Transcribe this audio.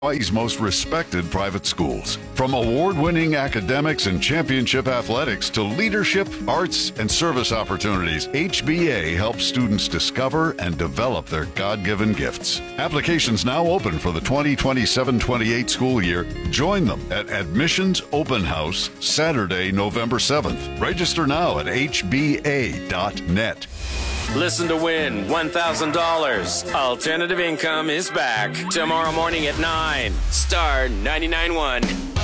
Hawaii's most respected private schools. From award-winning academics and championship athletics to leadership, arts, and service opportunities, HBA helps students discover and develop their God-given gifts. Applications now open for the 2027-28 school year. Join them at Admissions Open House, Saturday, November 7th. Register now at hba.net. Listen to win $1,000. Alternative Income is back tomorrow morning at 9. Star 99.1.